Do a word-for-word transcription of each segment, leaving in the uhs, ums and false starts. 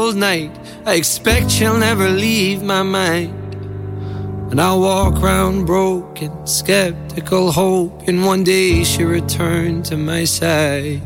cold night. I expect she'll never leave my mind. And I'll walk round broken, skeptical, hoping one day she'll return to my side.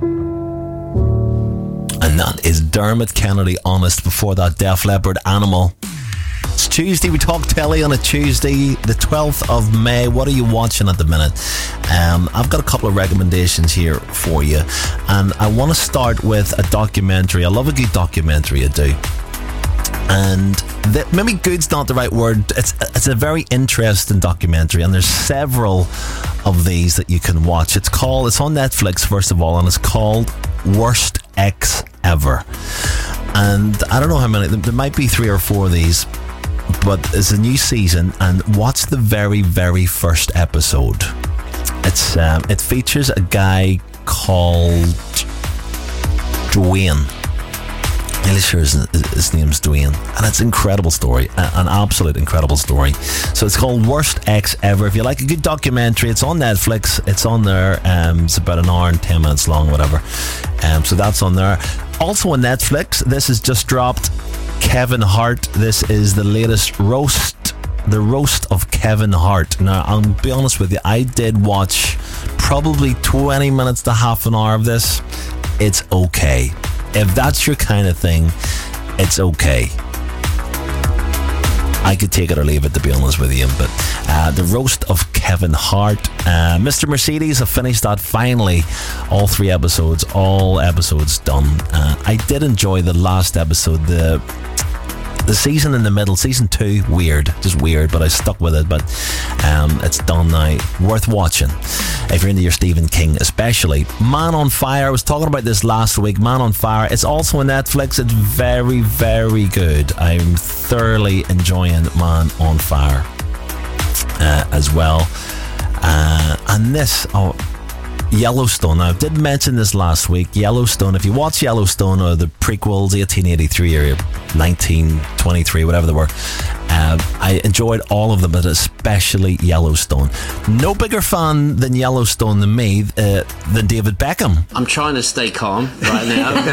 And that is Dermot Kennedy, Honest. Before that, Def Leppard, Animal. It's Tuesday. We talk telly on a Tuesday, the twelfth of May. What are you watching at the minute? Um, I've got a couple of recommendations here for you. And I want to start with a documentary. I love a good documentary, I do. And the, maybe good's not the right word. It's it's a very interesting documentary, and there's several of these that you can watch. It's called, it's on Netflix first of all, and it's called Worst Ex Ever. And I don't know how many, there might be three or four of these, but it's a new season, and watch the very, very first episode. It's um, it features a guy called Dwayne. I'm really sure his, his name's Dwayne, and it's an incredible story, an absolute incredible story. So it's called Worst Ex Ever. If you like a good documentary, it's on Netflix. It's on there. Um, it's about an hour and ten minutes long, whatever. Um, so that's on there. Also on Netflix, this has just dropped. Kevin Hart. This is the latest roast, the roast of Kevin Hart. Now, I'll be honest with you, I did watch probably twenty minutes to half an hour of this. It's okay. If that's your kind of thing, it's okay. I could take it or leave it, to be honest with you. But uh, the roast of Kevin Hart, uh, Mister Mercedes, I finished that finally. All three episodes, all episodes done. Uh, I did enjoy the last episode. The the season in the middle, season two, weird, just weird, but I stuck with it. But um, it's done now. Worth watching if you're into your Stephen King, especially. Man on Fire, I was talking about this last week. Man on Fire, it's also on Netflix. It's very, very good. I'm thoroughly enjoying Man on Fire uh, as well. Uh, and this, oh, Yellowstone. Now, I did mention this last week. Yellowstone, if you watch Yellowstone or the prequels, eighteen eighty-three or nineteen twenty-three, whatever they were, uh, I enjoyed all of them, but especially Yellowstone. No bigger fan than Yellowstone than me, uh, than David Beckham. I'm trying to stay calm right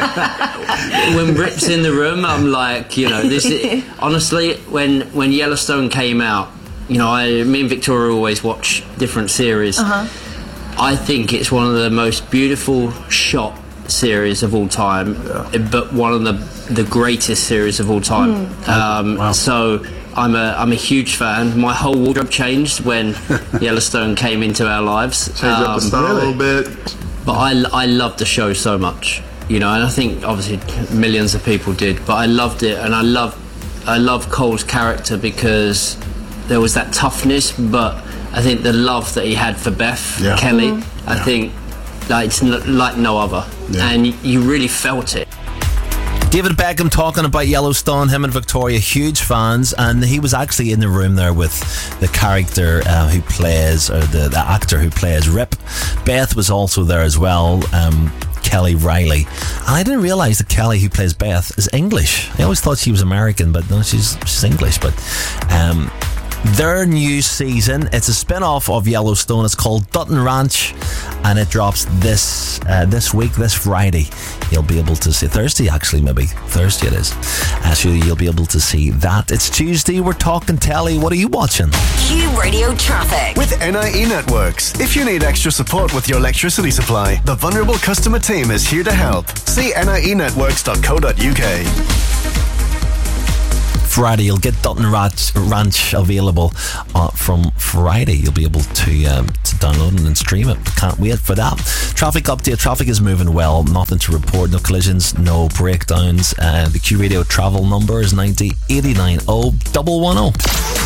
now. When Rip's in the room, I'm like, you know, this is, honestly, when, when Yellowstone came out, you know, I, me and Victoria always watch different series. Uh-huh. I think it's one of the most beautiful shot series of all time, yeah. but one of the the greatest series of all time. Mm. Um, wow. So I'm a I'm a huge fan. My whole wardrobe changed when Yellowstone came into our lives. Changed um, up the style a little bit. But I I loved the show so much, you know, and I think obviously millions of people did. But I loved it, and I love I love Cole's character because there was that toughness, but I think the love that he had for Beth yeah. Kelly, mm-hmm. I yeah. think like, it's n- like no other. Yeah. And you really felt it. David Beckham talking about Yellowstone, him and Victoria, huge fans, and he was actually in the room there with the character uh, who plays, or the, the actor who plays Rip. Beth was also there as well, um, Kelly Riley. And I didn't realise that Kelly, who plays Beth, is English. I always thought she was American, but no, she's she's English. But um their new season, it's a spin-off of Yellowstone. It's called Dutton Ranch, and it drops this uh, this week, this Friday. You'll be able to see Thursday, actually, maybe Thursday it is. Uh, so you'll be able to see that. It's Tuesday. We're talking telly. What are you watching? Q Radio Traffic with N I E Networks. If you need extra support with your electricity supply, the vulnerable customer team is here to help. See N I E networks dot co dot U K. Friday, you'll get Dutton Ranch, Ranch available uh, from Friday. You'll be able to um, to download it and stream it. Can't wait for that. Traffic update. Traffic is moving well. Nothing to report. No collisions. No breakdowns. Uh, the Q Radio travel number is ninety eighty-nine oh one one oh.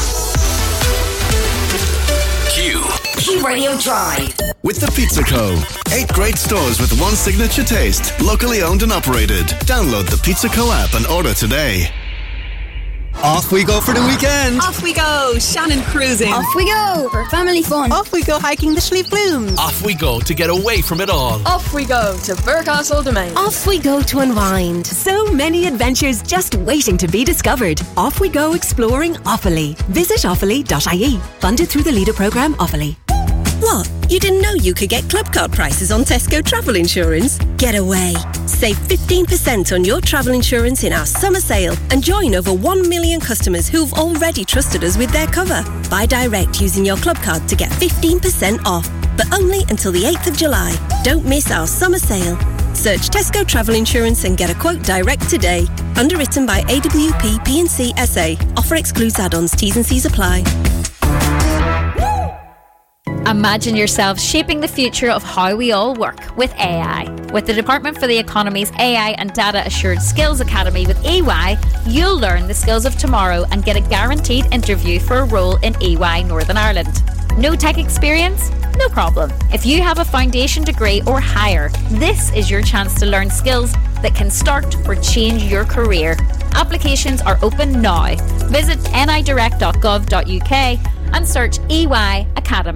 Q. Q Radio Drive. With the Pizza Co. Eight great stores with one signature taste. Locally owned and operated. Download the Pizza Co app and order today. Off we go for the weekend. Off we go, Shannon cruising. Off we go for family fun. Off we go hiking the Slieve Blooms. Off we go to get away from it all. Off we go to Burcastle Domain. Off we go to unwind. So many adventures just waiting to be discovered. Off we go exploring Offaly. Visit offaly dot I E. Funded through the Leader programme Offaly. What? You didn't know you could get club card prices on Tesco travel insurance? Get away. Save fifteen percent on your travel insurance in our summer sale and join over one million customers who've already trusted us with their cover. Buy direct using your club card to get fifteen percent off, but only until the eighth of July. Don't miss our summer sale. Search Tesco Travel Insurance and get a quote direct today. Underwritten by A W P P and C S A. Offer excludes add-ons. T's and C's apply. Imagine yourself shaping the future of how we all work with A I. With the Department for the Economy's A I and Data Assured Skills Academy with E Y, you'll learn the skills of tomorrow and get a guaranteed interview for a role in E Y Northern Ireland. No tech experience? No problem. If you have a foundation degree or higher, this is your chance to learn skills that can start or change your career. Applications are open now. Visit n i direct dot gov dot u k and search E Y Academy.